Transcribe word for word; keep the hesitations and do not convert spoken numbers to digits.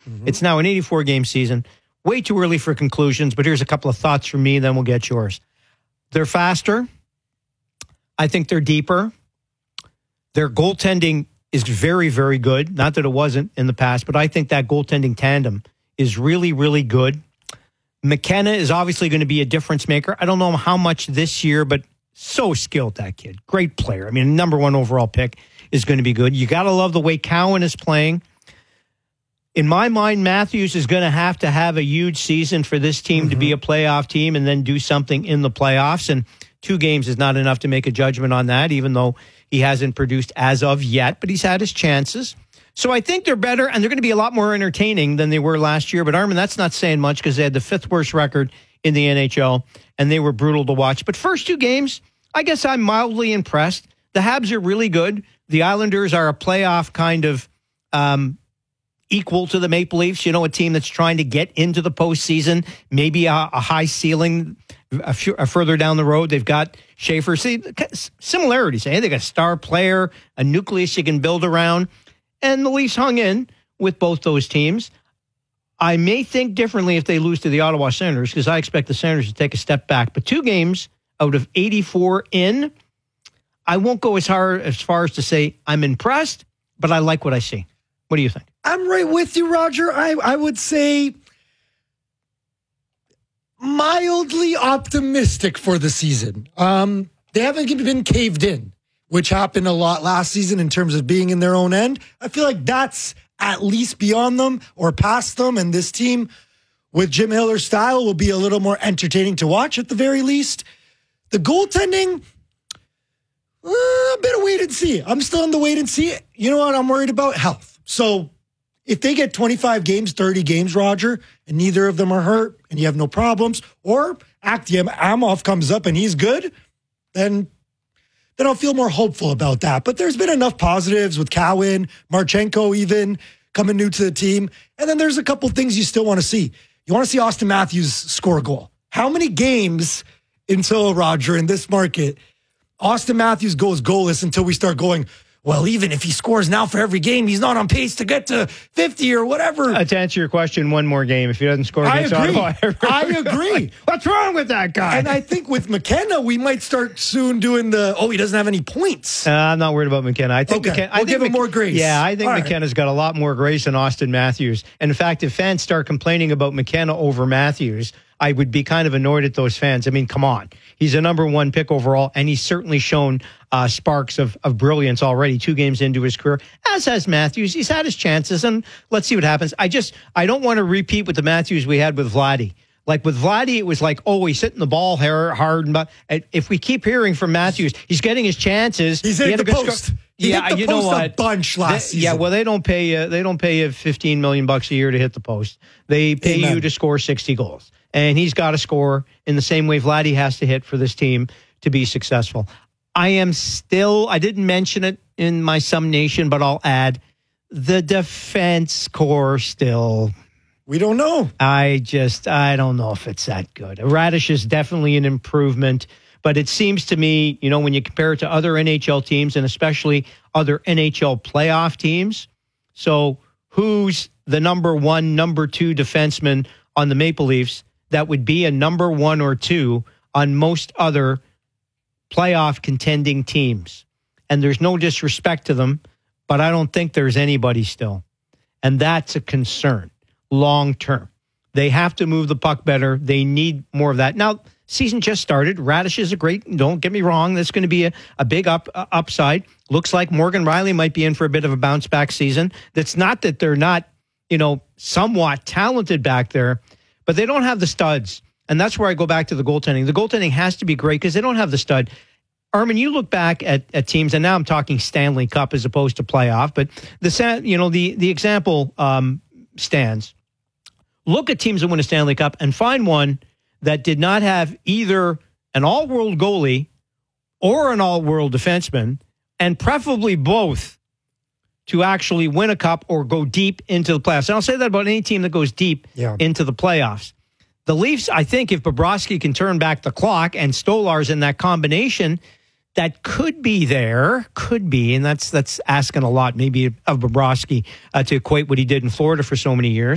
Mm-hmm. It's now an eighty-four game season. Way too early for conclusions, but here's a couple of thoughts from me, then we'll get yours. They're faster. I think they're deeper. Their goaltending is very, very good. Not that it wasn't in the past, but I think that goaltending tandem is really, really good. McKenna is obviously going to be a difference maker. I don't know how much this year, but so skilled, that kid. Great player. I mean, number one overall pick is going to be good. You got to love the way Cowan is playing. In my mind, Matthews is going to have to have a huge season for this team mm-hmm. to be a playoff team and then do something in the playoffs. And two games is not enough to make a judgment on that, even though he hasn't produced as of yet, but he's had his chances. So I think they're better, and they're going to be a lot more entertaining than they were last year. But, Armin, that's not saying much because they had the fifth worst record in the N H L, and they were brutal to watch. But first two games, I guess I'm mildly impressed. The Habs are really good. The Islanders are a playoff kind of um, equal to the Maple Leafs. You know, a team that's trying to get into the postseason, maybe a, a high ceiling a, few, a further down the road. They've got Schaefer. See, similarities. Eh? They got a star player, a nucleus you can build around. And the Leafs hung in with both those teams. I may think differently if they lose to the Ottawa Senators because I expect the Senators to take a step back. But two games out of eighty-four in, I won't go as hard as far as to say I'm impressed, but I like what I see. What do you think? I'm right with you, Roger. I, I would say mildly optimistic for the season. Um, they haven't been caved in, which happened a lot last season in terms of being in their own end. I feel like that's at least beyond them or past them, and this team with Jim Hiller's style will be a little more entertaining to watch at the very least. The goaltending, uh, a bit of wait and see. I'm still in the wait and see. You know what I'm worried about? Health. So if they get twenty-five games, thirty games, Roger, and neither of them are hurt, and you have no problems, or Akhtiam Amov comes up and he's good, then... then I'll feel more hopeful about that. But there's been enough positives with Cowan, Marchenko even coming new to the team. And then there's a couple things you still want to see. You want to see Austin Matthews score a goal. How many games until, Roger, in this market, Austin Matthews goes goalless until we start going, well, even if he scores now for every game, he's not on pace to get to fifty or whatever. Uh, to answer your question, one more game. If he doesn't score against I agree. Ottawa. I agree. What's wrong with that guy? And I think with McKenna, we might start soon doing the, oh, he doesn't have any points. Uh, I'm not worried about McKenna. I think okay. McKenna, we'll I think give him Mc, more grace. Yeah, I think All McKenna's right. got a lot more grace than Austin Matthews. And in fact, if fans start complaining about McKenna over Matthews, I would be kind of annoyed at those fans. I mean, come on. He's a number one pick overall, and he's certainly shown uh, sparks of, of brilliance already, two games into his career, as has Matthews. He's had his chances, and let's see what happens. I just, I don't want to repeat with the Matthews we had with Vladdy. Like with Vladdy, it was like, oh, he's hitting the ball hard. But if we keep hearing from Matthews, he's getting his chances. He's hit he the post. Sco- he yeah, hit the you post know what? a bunch last they, season. Yeah, well, they don't pay you. They don't pay you fifteen million bucks a year to hit the post. They pay Amen. you to score sixty goals, and he's got to score in the same way Vladdy has to hit for this team to be successful. I am still. I didn't mention it in my summation, but I'll add the defense core still. We don't know. I just, I don't know if it's that good. Radish is definitely an improvement, but it seems to me, you know, when you compare it to other N H L teams and especially other N H L playoff teams, so who's the number one, number two defenseman on the Maple Leafs that would be a number one or two on most other playoff contending teams? And there's no disrespect to them, but I don't think there's anybody still. And that's a concern. Long term. They have to move the puck better. They need more of that. Now, season just started. Radish is a great, don't get me wrong, that's going to be a, a big up uh, upside. Looks like Morgan Rielly might be in for a bit of a bounce back season. That's not that they're not, you know, somewhat talented back there, but they don't have the studs. And that's where I go back to the goaltending. The goaltending has to be great because they don't have the stud. Armin, you look back at, at teams, and now I'm talking Stanley Cup as opposed to playoff, but the you know the the example um, stands. Look at teams that win a Stanley Cup and find one that did not have either an all-world goalie or an all-world defenseman, and preferably both, to actually win a cup or go deep into the playoffs. And I'll say that about any team that goes deep yeah. into the playoffs. The Leafs, I think, if Bobrovsky can turn back the clock and Stolar's in that combination, that could be there, could be, and that's that's asking a lot maybe of Bobrovsky uh, to equate what he did in Florida for so many years.